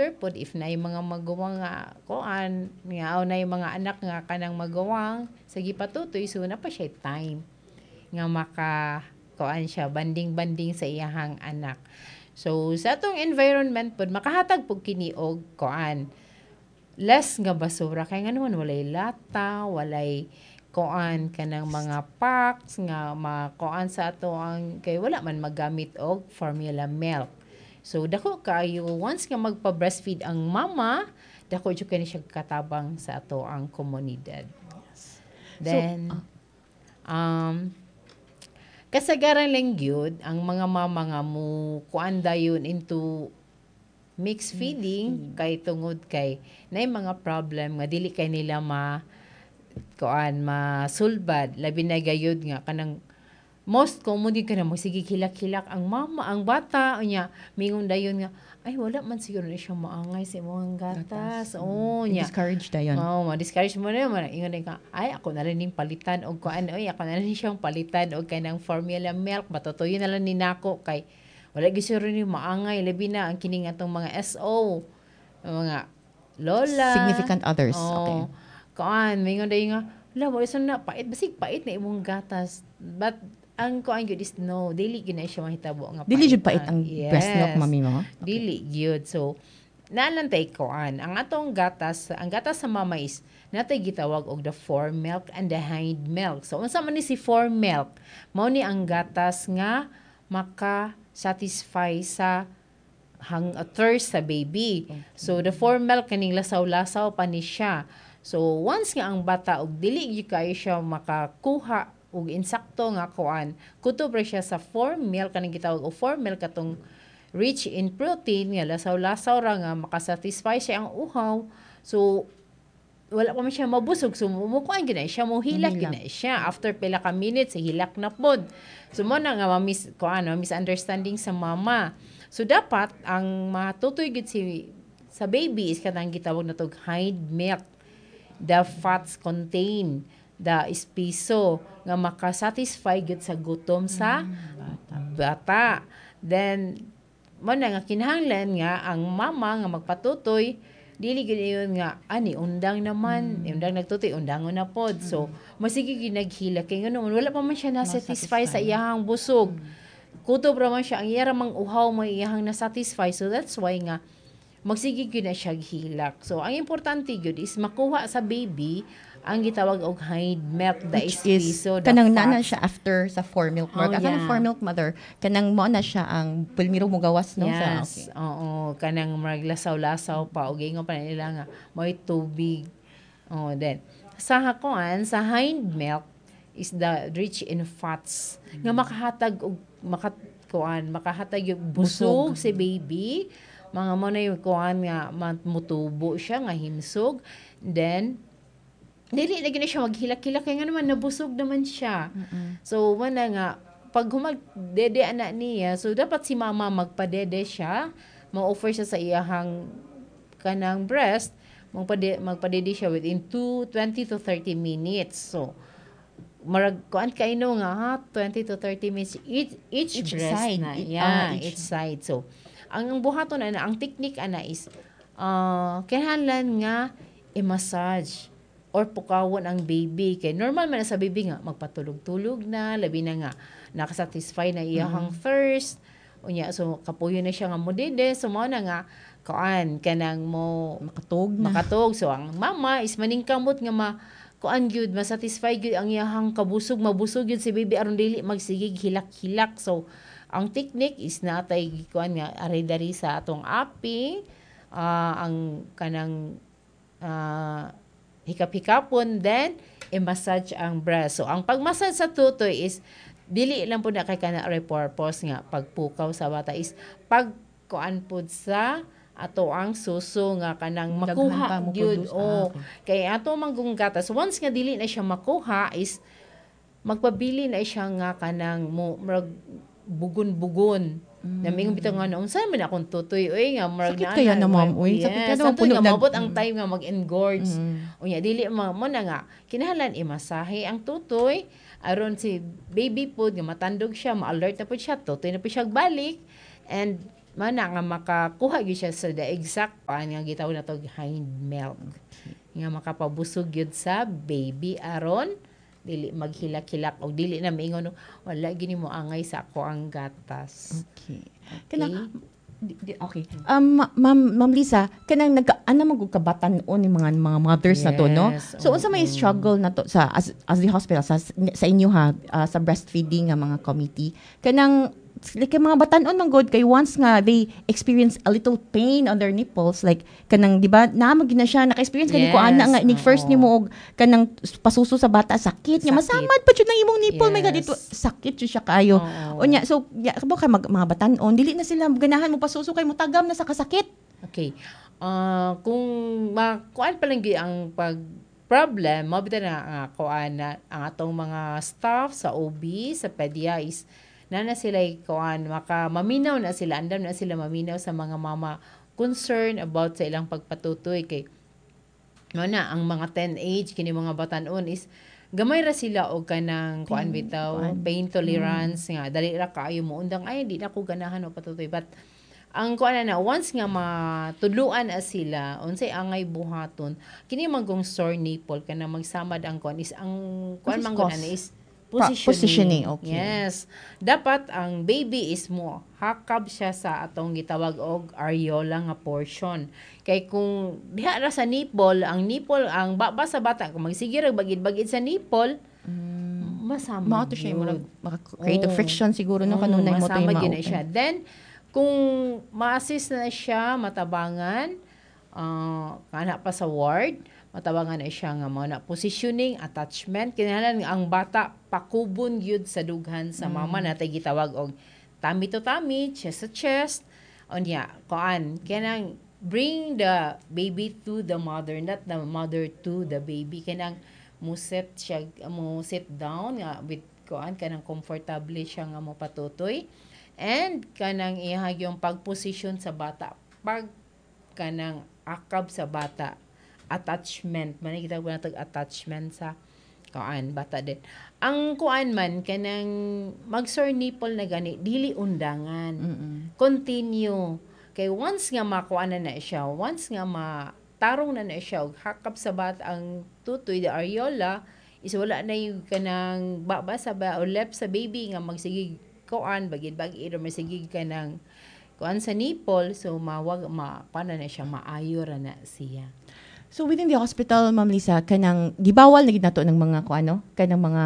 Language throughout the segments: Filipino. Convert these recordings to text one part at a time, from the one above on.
after pod if na yung mga magawa nga kuan nga o na yung mga anak nga kanang magawang sa gipatutoy so na pa siya time nga maka kuan siya banding sa iyahang anak. So sa atong environment pod makahatag pug kini og kuan less nga basura kay nga naman walay lata, walay kuan kanang mga packs nga makuan sa ato ang kay wala man magamit og formula milk. So dako kayo once nga magpa-breastfeed ang mama, dako jud kani siya katabang sa ato ang komunidad. Then kasagaran lang gyud ang mga mama nga mo kuan dayon into mixed feeding kay tungod kay nay mga problem nga dili kay nila masulbad labi na gayud nga kanang most common din kana mo sige hilak-hilak ang mama ang bata unya mingon dayon nga ay wala man siguro na siya maangay sa imong gatas. Oh nya discourage dayon. Ma-discourage mo na man ingon ka ay ako na rin ning palitan og kuan oy ako na rin siyang palitan og kanang formula milk matutuyo na lang ni nako kay wala gisuro ni maangay labi na ang kining atong mga SO mga lola Significant others. Okay. Kuan mingon dayon nga wala mo isan na pait basig pait na imong gatas but ang kuan gyud is no dili gyud na siya mahitabo nga Dili jud pait ang breast milk mami mo. Dili gyud so naalantay kuan ang atong gatas ang gatas sa mama is natay gitawag og the fore milk and the hind milk. So unsa man ni si fore milk mao ni ang gatas nga maka-satisfy sa thirst sa baby. So the fore milk kaning lasaw-lasaw pa ni siya. So once nga ang bata og dili gyud kayo siya makakuha og insakto nga kuan kutob ra siya sa fore milk kaning gitawag og fore milk katong rich in protein nga lasaw-lasaw ra nga makasatisfy siya ang uhaw. So wala pa man siya mabusog so mukuan gina siya mohilak gina siya after pila ka minutes hilak na pod. So mo na nga misunderstanding sa mama. So dapat ang matutoy gid sa baby is kanang gitawag na tog hind milk. The fats contain the espiso nga makasatisfy gid sa gutom sa bata. Then mo na nga kinahanglan nga ang mama nga magpatutoy dili gid yun nga ani undang naman undang nagtutoy undangon na pod so masigi gid naghila kay ngano wala pa man siya na satisfy sa iyahang busog kutob ra man siya ang iyara mang uhaw mo iyahang na satisfy so that's why nga magsige gyud na siya hilak. So ang importante gyud is makuha sa baby ang gitawag og hind milk the espiso kanang nana siya after sa fore milk mother. Kanang fore milk mother kanang mo na siya ang pulmiro mo gawas no yes. Sa oo kanang maglasaw-lasaw pa og ingon pa nila nga moy tubig. Then sa hakuan sa hind milk is the rich in fats nga makahatag og makahatag yung busog si baby mga mo na yung kuan nga mutubo siya nga himsog then dili lagi na siya maghilak-hilak kaya nga naman nabusog naman siya. So wala nga pag humagdede anak niya so dapat si mama magpadede siya ma-offer siya sa iyahang kanang breast magpadede siya within 20 to 30 minutes. So marag kuan kaino nga 20 to 30 minutes each breast side na each side. So ang buhaton ana ang technique ana is kinahanglan nga i-massage or pukawon ang baby kay normal man sa baby nga magpatulog-tulog na labi na nga nakasatisfy na iyahang thirst unya so kapuyo na siya nga modede so mao na nga kuan kanang mo makatog so ang mama is maningkamot nga kuan gyud masatisfy gyud ang iyahang kabusog mabusog gyud si baby aron dili magsigig hilak-hilak. So ang technique is natay kuan nga aray-dari sa atong api ang kanang hikap-hikapon then i-massage ang breast. So ang pag-massage sa tutoy is dili lang pud na kay kana purpose nga pagpukaw sa bata is pagkuan pud sa ato ang suso nga kanang makuha gyud kay ato manggong gatas once nga dili na siya makuha is magpabili na siya nga kanang bugon-bugon naming bitaw nga unsa man akong tutoy oy nga murag na kaya na ma'am oy sakit kaya puno nga mabot ang time nga mag-engorge unya dili mo na nga kinahanglan imasahe ang tutoy aron si baby pod nga matandog siya ma-alert na pod siya tutoy na pod siya balik and mana nga makakuha gyud siya sa the exact nga gitawag na to hind milk. Nga makapabusog gyud sa baby aron dili maghilak-hilak o dili na maingon wala gini mo angay sa ako ang gatas. Okay. Okay. Ma'am Lisa, kanang ana magkabatan-on ni mga mothers na to, no? So unsa may struggle na to sa as the hospital sa inyo ha, sa breastfeeding nga mga committee. Kanang like mga batan-on man god kay once nga they experience a little pain on their nipples, like kanang di ba naamag na siya naka-experience kani ko ana nga inig first nimo og kanang pasuso sa bata sakit nya masamad pa jud nang imong nipple, my god, ito sakit jud siya kaayo. Unya so kabo kay mga batan-on dili na sila ganahan mo pasuso kay mutagam na sa kasakit. Okay. Kung makuan pa lang ang pag problem mo bitaw na kuan na ang atong mga staff sa OB sa pedia is na sila kuan maminaw na sila, andam na sila maminaw sa mga mama concern about sa ilang pagpatutoy kay na ang mga 10 age kini mga batan-on is gamay ra sila og kanang kuan bitaw pain tolerance nga dali ra kaayo mo undang ay di na ko ganahan o patutoy, but ang kuan na once nga matudluan as sila unsay angay buhaton kini magong sore nipple kana magsamad ang kuan is ang kuan manggon is positioning. Okay. Yes. Dapat ang baby is mo hakab siya sa atong gitawag og areola nga portion. Kay kung diha ra sa nipple, ang baba sa bata kung magsige ra bagid-bagid sa nipple, masama. Mao to siya maka-create friction siguro no kanunay mo to yung siya. Then kung ma-assist na siya matabangan kana pa sa ward, matabangan na siya nga mo na positioning, attachment, kinahanglan ang bata pakubon gyud sa dughan sa mama natay gitawag og tummy to tummy, chest to chest. Unya, kuan kanang bring the baby to the mother, not the mother to the baby. Kanang mo sit down nga with kuan kanang comfortable siya nga mo patutoy. And kanang ihag yung pag-position sa bata, pag kanang akab sa bata, attachment man kita natag attachment sa kuan bata din. Ang kuan man kanang mag-sore nipple na gani dili undangan. Continue kay once nga makuan na siya, once nga matarong na siya og hakap sa bata ang tutoy the areola is wala na yung kanang baba sa o left sa baby nga magsigig kuan bagid-bagid or masigig kanang kuan sa nipple, so paano na siya maayo ra na siya. So within the hospital, Ma'am Lisa, kanang gibawal na gid nato ng mga kanang mga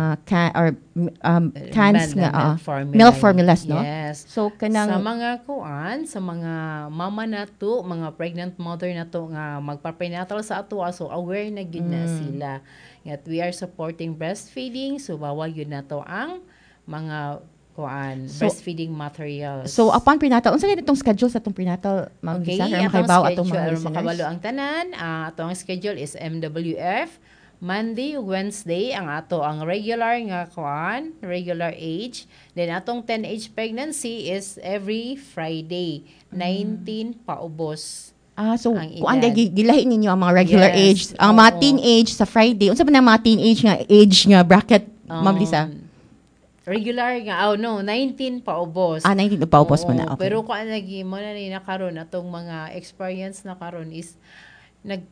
cans nga milk formulas, no? Yes. So kanang sa mga sa mga mama nato, mga pregnant mother nato nga magpa-prenatal sa ato, so aware na gyud na sila. That we are supporting breastfeeding, so bawal gyud nato ang mga breastfeeding materials. So upon prenatal, unsa gid itong schedule sa atong prenatal, Ma'am Lisa? Okay, makaibaw atong mga listeners. Makabalo ang tanan. Atong schedule is MWF Monday, Wednesday ang regular nga regular age. Then atong 10 age pregnancy is every Friday, 19 paubos. So kuan gilahi ninyo ang mga regular age, ang mga teenage sa Friday. Unsa man ang mga teenage nga age nga bracket, Ma'am Lisa? Regular nga, 19 paubos. 19 paubos mo na, okay. Pero kung mo na nakaroon, atong mga experience na karon is mas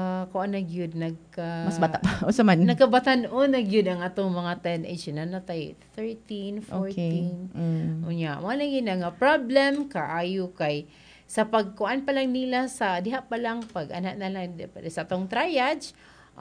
bata pa. O sa man? Nagkabatan-o ang atong mga 10 age na natay 13, 14. Okay. Unya, mo na nga problem kaayo kay sa pagkuan pa lang nila sa diha pa lang pag anak na lang sa atong triage,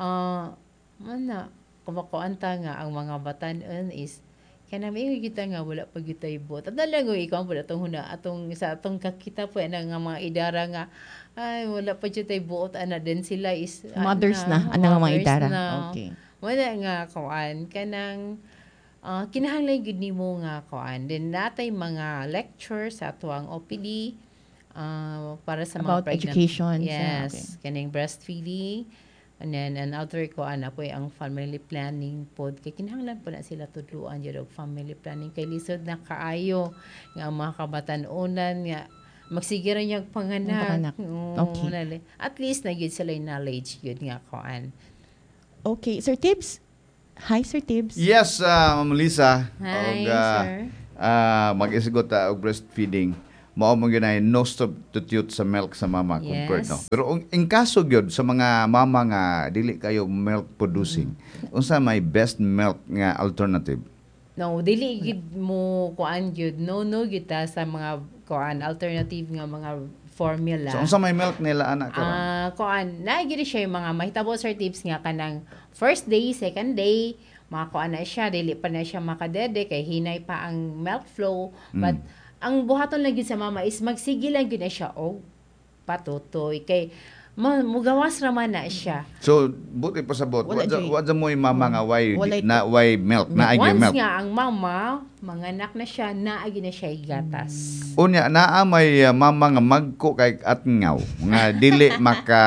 kumakuan ta nga ang mga batan-on is kaya namin kita nga wala pag itay bot. At nalang ikaw po sa atong kakita po nga mga idara nga ay wala pa itay buot din sila is mothers na mga idara. Okay. Wala nga kuan kanang kinahanglan gid nimo nga kuan. Then natay mga lectures sa atuang OPD para sa about mga pregnant. Education. Yes, kaning breastfeeding. And then, another ko, po ang family planning pod. Kaya kinahanglan po na sila tudluan yun family planning. Kay lisod na kaayo nga mga kabatan-unan nga magsigira niya panganak. Okay. At least, nagyod sila yung knowledge yun nga koan. Okay. Sir Tibbs? Hi, Sir Tibbs. Yes, Ma'am Lisa. Hi, sir. Mag-isigot og breastfeeding. mao mo ginay no substitute sa milk sa mama compared Yes. no. Pero in kaso gyud sa mga mama nga dili kayo milk producing, unsa may best milk nga alternative? No, dili gid mo kuan gyud. No gyud ta sa mga kuan alternative nga mga formula. So unsa may milk nila ana karon? Kuan, naagiri siya yung mga mahitabo sir tips nga kanang first day, second day, makakuan na siya, dili pa na siya makadede kay hinay pa ang milk flow. But ang buhaton lagi sa mama is magsige lang gyud na siya og patutoy kay mugawas raman na siya. So buti pa sabot, Wala, Jay. wa mo mama nga why Wala milk, na agi Once milk. nga ang mama, manganak na siya, naagi na siya gatas. Unya naa may mama nga magko kay at ngaw nga dili maka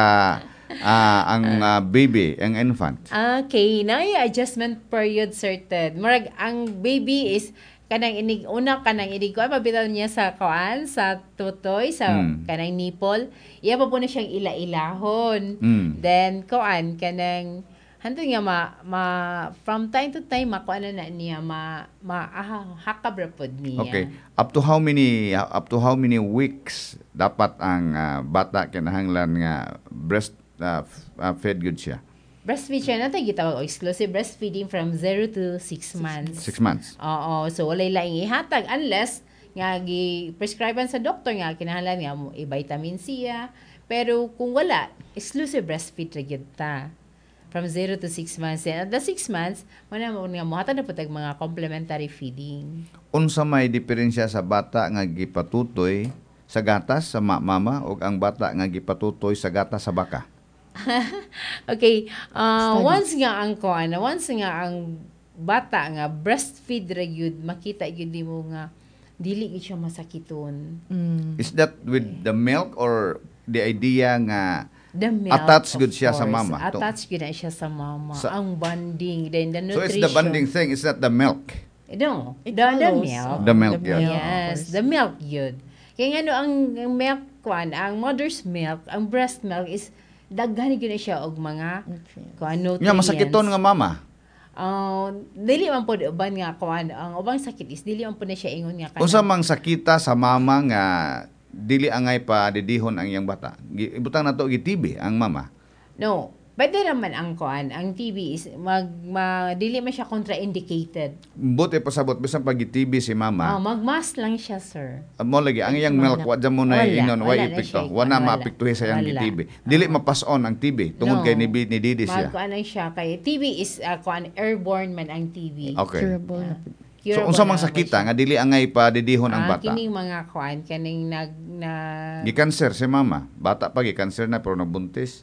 ang baby, ang infant. Okay, na yung adjustment period certain. Murag ang baby is kanang kanang inig ko mabitaw niya sa kuan sa tutoy sa kanang nipple. Iya pa po na siyang ila-ilahon. Then kuan kanang hanto nga from time to time makuan na niya hakab ra pod niya. Okay. Up to how many weeks dapat ang bata kinahanglan nga breast fed good siya? Breastfeed siya natin gitawag exclusive breastfeeding from 0 to 6 months. 6 months. Oo, so walay laing ihatag unless nga gi-prescribean sa doktor nga kinahanglan nga mo i-vitamin C ya. Pero kung wala, exclusive breastfeed ra gyud ta. From 0 to 6 months. And at the 6 months, wala mo nga mohatag na putag mga complementary feeding. Unsa may diferensya sa bata nga gipatutoy sa gatas sa mama o ang bata nga gipatutoy sa gatas sa baka? Okay, once nga ang bata nga breastfeed ra gyud, makita gyud nimo nga dili gyud siya masakiton. Is that with the milk or the idea nga The milk, attached of good siya sa course. mama? Attached gyud na siya sa mama. Ang bonding, then the So nutrition. it's the bonding thing, it's not the milk. No, It the follows. milk. The milk, yeah. Yes, the milk yun. Kaya nga ang milk ang mother's milk, ang breast milk is daghan gyud na siya og mga nutrients. Nga masakiton nga mama. Dili man pod uban nga ang ubang sakit is dili man pod na siya ingon nga Unsa mang sakita sa mama nga dili angay pa didihon ang iyang bata. Ibutang nato gi TB ang mama. No, pwede naman ang ang TB is dili man siya contraindicated. Buti pasabot bisan pag TB si mama. Magmask lang siya, sir. Mo lagi ang iyang milk wa mo na ingon Wala way na epekto. siya. Wala Wala. maapektuhi sa iyang Wala. TB. Dili mapas-on ang TB tungod kay ni Didi siya. Lang siya kay TB is airborne man ang TB. Okay. Curable na. So unsa mang sakita nga dili angay pa didihon ang bata. Kining mga kaning Gi-cancer si mama. Bata pa gi-cancer na pero nabuntis.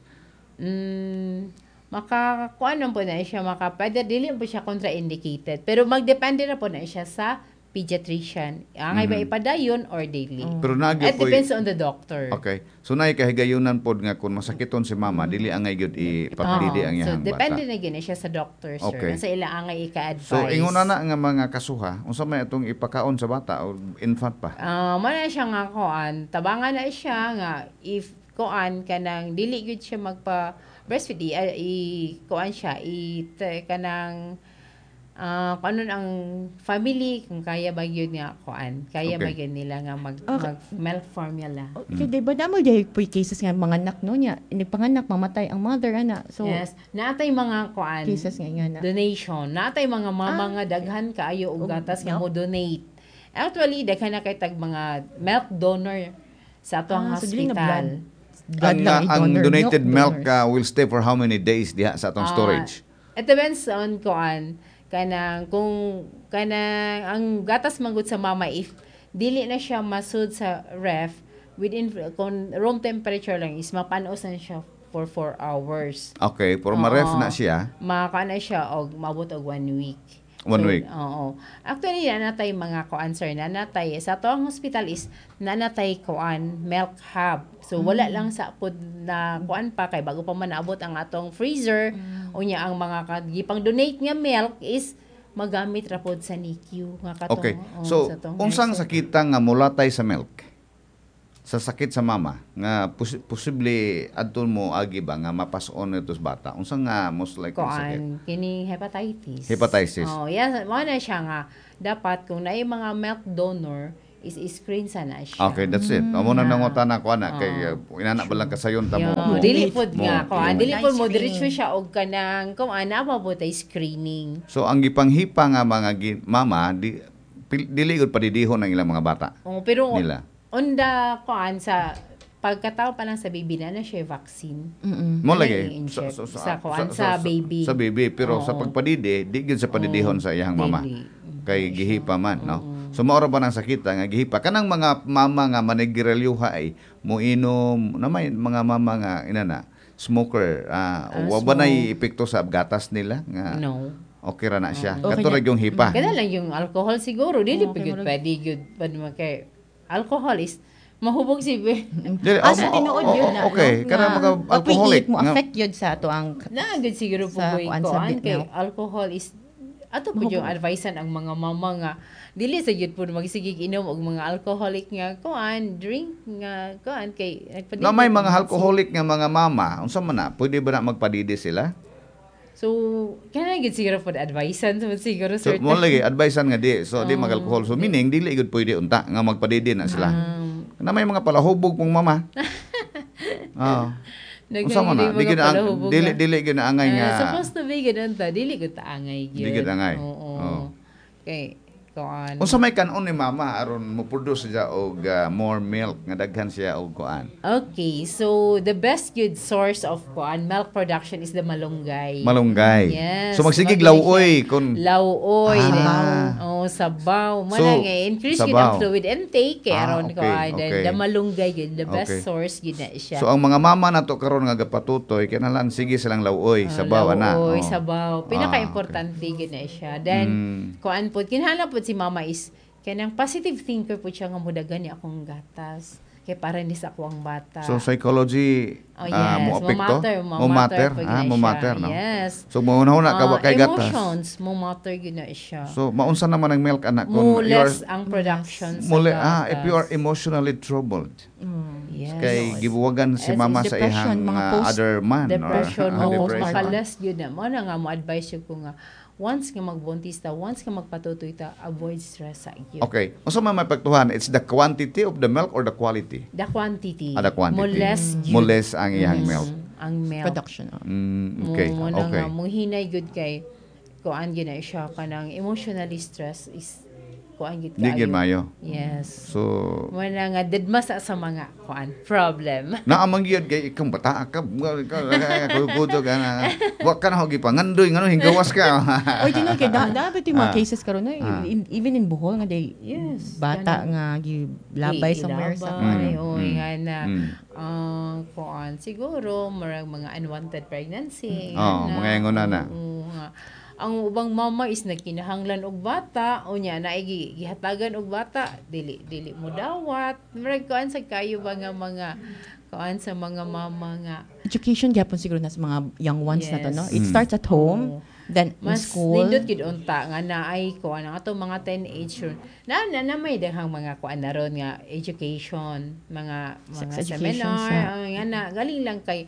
makakuan po na siya, pwede dili po siya contraindicated. Pero magdepende na po na siya sa pediatrician. Angay ba ipadayon or daily? Pero It depends on the doctor. Okay. So nay kahigayunan pod nga kung masakiton si mama dili angay gyud ipatdidi ang So iyang depende bata. na gina siya sa doctor, sir. Okay. Sa ila angay ika-advise. So ingon na nga mga kasuha, unsa may atong ipakaon sa bata o infant pa? Mana siya nga kuan, tabangan na siya nga if kuan kanang dili gyud siya magpa breastfeed kuan siya kanang kanon ang family kung kaya ba yun nga kuan kaya ba yun nila nga mag milk formula. Okay, di ba damo di po cases nga mga anak no niya, panganak mamatay ang mother ana. So Yes, natay mga kuan cases nga na. donation, natay mga mama nga daghan kaayo og gatas nga mo donate. Actually daghan na kay tag mga milk donor sa atong So dili na hospital. Ang donated milk will stay for how many days diha sa atong storage? It depends on kuan kanang kung kanang ang gatas manggod sa mama if dili na siya masud sa ref within kung room temperature lang is mapanos na siya for 4 hours. Okay, pero ma-ref na siya. Makana siya og mabot og 1 week. 1 week. Oo. Actually, nanatay mga kuan sir, nanatay sa tuwang hospital is nanatay kuan milk hub. So wala lang sa pod na kuan pa kay bago pa man naabot ang atong freezer. Unya ang mga gipang donate nga milk is magamit ra pod sa NICU nga katong. Okay. So unsang sakita nga mulatay sa milk? Sa sakit sa mama nga posible adton mo agi ba nga mapas-on ito sa bata? Unsa nga most likely sakit? Kuan kining hepatitis. Hepatitis. Oh, yes, mo na siya nga dapat kung naay mga milk donor is screen sana siya. Okay, that's it. Amo na nangutan ako ana kay inana ba lang kasayon ta mo. Dili pod nga ko, dili pod mo Nice diretso siya og kanang kung ana pa po tay screening. So ang gipanghipa nga mga mama dili gud padidihon ang ilang mga bata Pero nila. onda kuan sa pagkatao pa lang sa baby na siya vaccine. Mo Ano lagi i-inject? Sa kuan, sa baby. Sa baby pero sa Oo. pagpadidi di gid sa padidihon sa iyang mama. Dili. Kay gihipa man, no? So maoro ba nang sakita nga gihipa kanang mga mama nga manigirelyuha ay moinom na may mga mama nga inana smoker wa ba nay epekto sa gatas nila nga No. okay ra na siya. Okay Katurag yung hipa. Kada lang yung alcohol siguro. Dili Okay, pagod murag- pwede good pa naman kay alcohol is mahubog si Dili, Asa tinuod yun na, okay, no? kana Nga, mga alcoholic pag-iit mo nga- affect yun sa to ang Naagad siguro po Sa boy kuan ko sa kay milk. alcohol is ato po yung advicean ang mga mama nga dili sa gyud po magsigig inom og mga alcoholic nga kuan drink nga kuan kay nagpadili Na may mga alcoholic nga mga mama, unsa man na, pwede ba na magpadidi sila? so kana gid siguro po advicean so siguro So, certain mo lagi advicean nga di. So di mag-alcohol. So meaning dili gud pwede unta nga magpadidi na sila. Na may mga palahubog pong mama. Oh. Unsa man na, di gid ang dili gid na angay nga. supposed to be ganun ta dili ko taangay gyud. Di gid angay. Oo. Oo. Okay, kuan. Unsa may kanon ni mama aron mo produce siya og more milk nga daghan siya og kuan. Okay, so the best good source of kuan milk production is the malunggay. Malunggay. Yes. So magsigig maganda lawoy siya. kun Lauoy. Sabaw. So, Increase sabaw. yun ang fluid intake. Kaya aron okay, kuan. okay. The malunggay yun. The best Okay. source yun na siya. So ang mga mama nato karon nga gapatutoy kinahanglan sige silang lawoy sabaw ana. Lauoy, Oh. sabaw. Pinaka-importante yun na siya. Then, kuan po, kinahanglan po si mama is, kanang positive thinker po siya nga mudagan niya akong gatas. Kaya para ni sa akong bata. So psychology mo apekto? Mo matter, mo matter, no? Yes. So mo una ka kay gatas. Emotions, mo matter yun na siya. So maunsa naman ang milk anak kung you are Less ang production sa muli gatas. if you are emotionally troubled. Yes. Kay gibuwagan si As mama in sa depression, ihang mga post- other man Depression or mo, depression. makalas yun na. Mo na nga mo advice yun ko nga, once nga magbuntis ta, once nga magpatutoy ta, avoid stress sa iyo. Okay. Unsa man mapektuhan? It's the quantity of the milk or the quality? The quantity. The quantity. Mo less yun. Mo less ang ihang milk. Ang milk. production. Okay. Mo na Okay. nga, mo hinay good kay, kuan yun na siya, kanang emotionally stress is, kuan yun Di gid mayo. Yes. So Mo na nga, didma sa mga, kuan, problem. naamang gyud kay ikang bata ka kudo ka na wa ka na hogi pangandoy ngano hinggawas ka. Or di no kay dapat yung mga cases karon na even in Bohol nga day Yes. bata nga gilabay somewhere sa Ilabay, o nga na, kuan, siguro, mga unwanted pregnancy. Mga inguna na. Oo nga. Ang ubang mama is nagkinahanglan og bata o nya na gihatagan og bata dili mo dawat murag kuan sa kayo ba nga mga kuan sa mga mama nga education gyapon siguro na sa mga young ones na to, no? Yes. It starts at home, then in mas school. nindot gid unta nga naay kuan ang ato mga teenager na may daghang mga kuan na ron nga education mga Sex education seminar nga na galing lang kay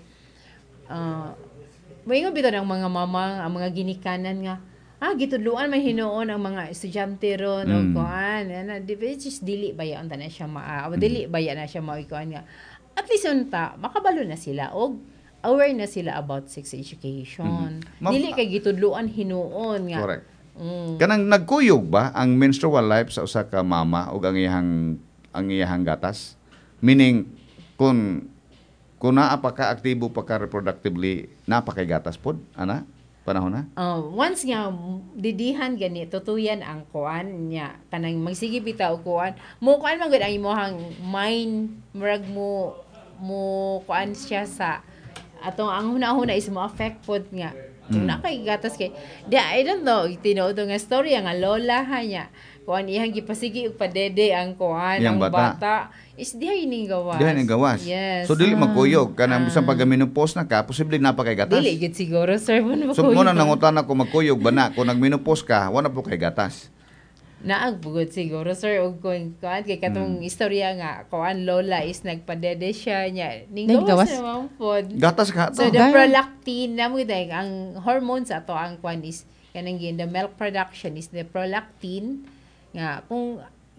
Mayroon bitaw ng mga mama, ang mga ginikanan nga, gitudluan may hinuon ang mga estudyante ron, o kuan, just dili baya unta na siya dili baya na siya kuan nga. At least unta, makabalo na sila, o aware na sila about sex education. Dili kay gitudluan hinuon nga. Correct. Kanang nagkuyog ba ang menstrual life sa usa ka mama ug ang iyang gatas? Meaning kung naa pa ka aktibo pa ka reproductively, napakay gatas pod ana panahon na. Once nga didihan gani tutuyan ang kuan niya kanang magsige bitaw kuan mo kuan man gud ang imong mind murag mo kuan siya sa atong ang hunahuna is mo affect pod nga kung nakay gatas kay I don't know tinuod nga story nga lola ha niya kuan ihang gipasigi og padede ang kuan Yang ang bata. bata is dihay ning gawas. Diyan ang gawas. Yes. So dili magkuyog kanang bisan pag menopause na ka, posible napakay gatas. Dili gid siguro sir mo So mo na nangutan ako magkuyog ba na kung nag-menopause ka, wala po kay gatas. Naagpugod siguro sir og kuan kay katong istorya nga kuan lola is nagpadede siya nya ning gawas Naggawas? naman pod. Gatas ka to. So the Gaya. prolactin na mo day ang hormones ato ang kuan is kanang the milk production is the prolactin nga kung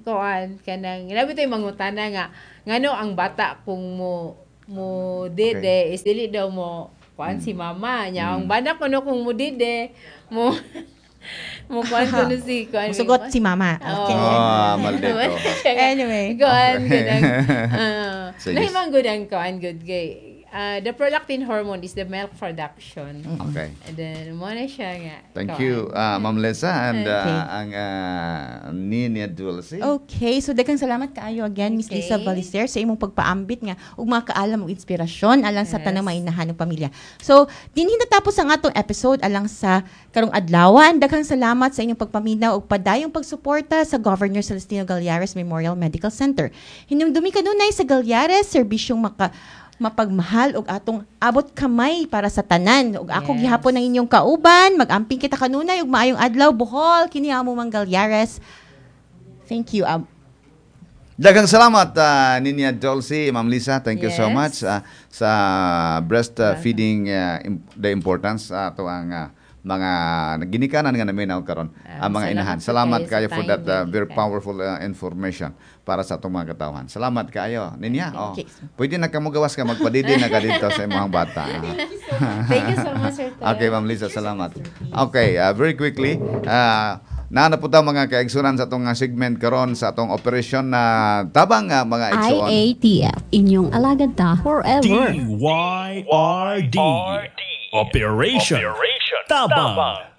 kuan kanang labi tay mangutana nga ngano ang bata kung mo dede is dili daw mo kuan si mama nya ang bana kuno kung mo dede mo mo kuan kuno si kuan Musugot si mama. Okay. Maldito. Anyway. kuan kanang Sige. nahimang good ang kuan good kay the prolactin hormone is the milk production. Okay. And then mo na siya nga. Thank kuan. you, Ma'am Lesa and Okay. ang Nina Dulce. Okay, so daghang salamat kaayo again Miss Okay. Lisa Valicer sa imong pagpaambit nga ug makaalam og inspirasyon alang sa Yes. tanang mainahan ng pamilya. So, dinhi natapos ang atong episode alang sa karong adlawan. Daghang salamat sa inyong pagpaminaw ug padayong pagsuporta sa Governor Celestino Gallares Memorial Medical Center. Hinumdumi kanunay sa Gallares serbisyong mapagmahal og atong abot kamay para sa tanan ug ako Yes. gihapon ang inyong kauban magamping kita kanunay ug maayong adlaw Bohol kini amo mang Gallares. Thank you. Daghang salamat Nina Dulce, Ma'am Lisa. Thank you so Yes. much sa breastfeeding the importance ato ang mga ginikanan nga namin karon ang mga Salamat inahan. po Salamat kayo sa kayo for that time, very Belica. powerful information para sa atong mga katawhan. Salamat kayo. Ninya, Okay. pwede na ka mo gawas ka magpadidi na ka dito sa imong bata. Thank you so much, Sir Ted. Okay, Ma'am Lisa, salamat. Okay, very quickly, naana po tayo mga kaigsunan sa atong segment karon sa atong operasyon na tabang mga igsuon. IATF, inyong alagad ta forever. DYRD Operation Tabang